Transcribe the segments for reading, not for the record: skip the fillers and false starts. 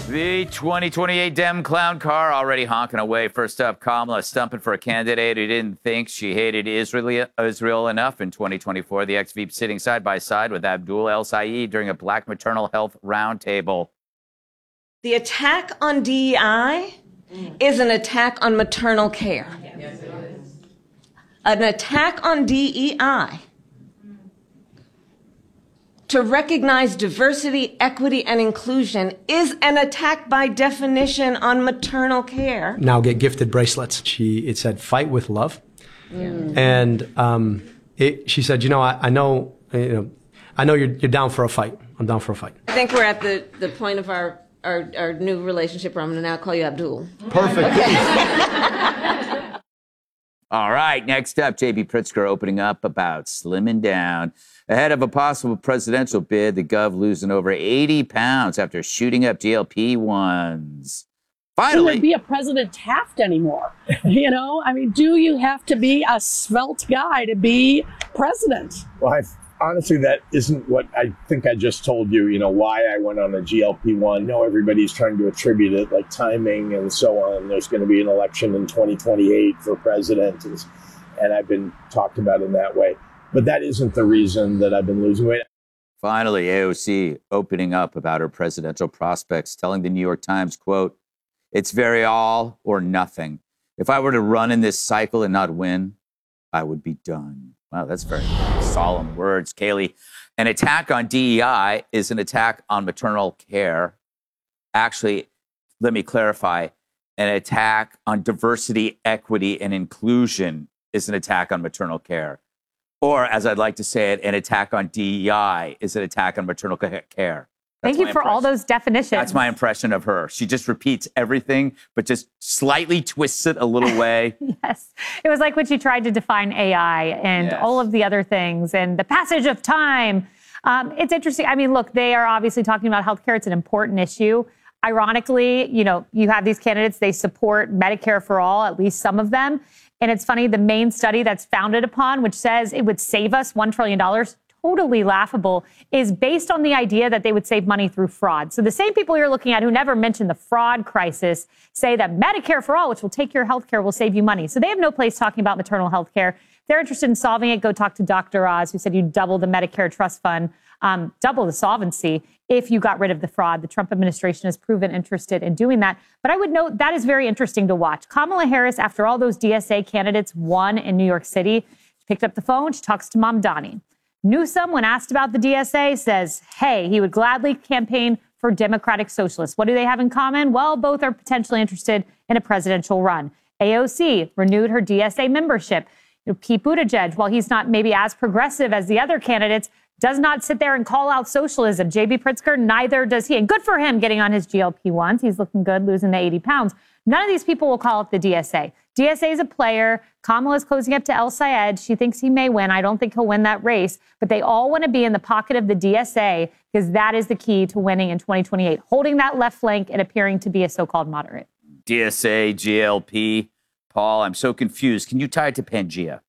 The 2028 Dem clown car already honking away. First up, Kamala stumping for a candidate who didn't think she hated Israel enough in 2024. The ex-VP sitting side by side with Abdul El Sayed during a Black maternal health roundtable. The attack on DEI is an attack on maternal care. Yes, it is. An attack on DEI to recognize diversity, equity, and inclusion is an attack by definition on maternal care. Now get gifted bracelets. It said "Fight with Love," and she said, I know you're down for a fight. I'm down for a fight. I think we're at the point of our new relationship where I'm going to now call you Abdul. Perfect. Okay. All right, next up, J.B. Pritzker opening up about slimming down. Ahead of a possible presidential bid, the Gov losing over 80 pounds after shooting up GLP-1s. Finally. Shouldn't be a President Taft anymore. Do you have to be a svelte guy to be president? Well, honestly, that isn't what I think I just told you, why I went on a GLP-1. I know everybody's trying to attribute it like timing and so on. There's going to be an election in 2028 for president, and I've been talked about in that way. But that isn't the reason that I've been losing weight. Finally, AOC opening up about her presidential prospects, telling the New York Times, quote, "It's very all or nothing. If I were to run in this cycle and not win, I would be done." Wow, that's very solemn words, Kayleigh. An attack on DEI is an attack on maternal care. Actually, let me clarify. An attack on diversity, equity, and inclusion is an attack on maternal care. Or, as I'd like to say it, an attack on DEI is an attack on maternal care. Thank you for all those definitions. That's my impression of her. She just repeats everything, but just slightly twists it a little way. Yes. It was like when she tried to define AI and all of the other things and the passage of time. It's interesting. I mean, look, they are obviously talking about healthcare. It's an important issue. Ironically, you have these candidates, they support Medicare for all, at least some of them. And it's funny, the main study that's founded upon, which says it would save us $1 trillion, totally laughable, is based on the idea that they would save money through fraud. So the same people you're looking at who never mentioned the fraud crisis say that Medicare for all, which will take your health care, will save you money. So they have no place talking about maternal health care. If they're interested in solving it, go talk to Dr. Oz, who said you double the Medicare trust fund, double the solvency if you got rid of the fraud. The Trump administration has proven interested in doing that. But I would note that is very interesting to watch. Kamala Harris, after all those DSA candidates won in New York City, she picked up the phone, she talks to Mamdani. Newsom, when asked about the DSA, says, hey, he would gladly campaign for Democratic Socialists. What do they have in common? Well, both are potentially interested in a presidential run. AOC renewed her DSA membership. Pete Buttigieg, while he's not maybe as progressive as the other candidates, does not sit there and call out socialism. J.B. Pritzker, neither does he. And good for him getting on his GLP-1s. He's looking good, losing the 80 pounds. None of these people will call it the DSA. DSA is a player. Kamala is closing up to El Sayed. She thinks he may win. I don't think he'll win that race. But they all want to be in the pocket of the DSA because that is the key to winning in 2028, holding that left flank and appearing to be a so-called moderate. DSA, GLP. Paul, I'm so confused. Can you tie it to Pangea?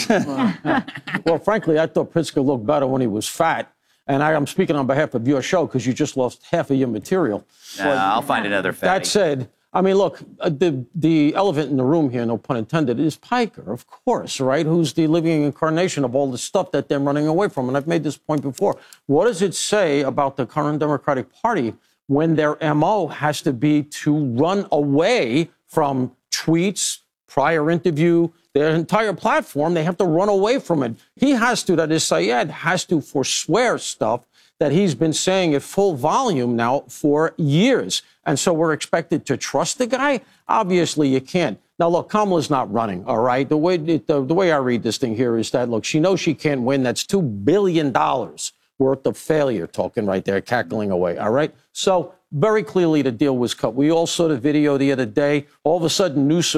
Well, frankly, I thought Pritzker looked better when he was fat. And I'm speaking on behalf of your show because you just lost half of your material. I'll find another fatty. That said, I mean, look, the elephant in the room here, no pun intended, is Piker, of course, right? Who's the living incarnation of all the stuff that they're running away from. And I've made this point before. What does it say about the current Democratic Party when their MO has to be to run away from tweets, prior interview, their entire platform? They have to run away from it. He has to, that is, Sayed has to forswear stuff that he's been saying at full volume now for years. And so we're expected to trust the guy? Obviously, you can't. Now, look, Kamala's not running, all right? The way I read this thing here is that, look, she knows she can't win. That's $2 billion worth of failure talking right there, cackling away, all right? So very clearly the deal was cut. We all saw the video the other day. All of a sudden, Newsom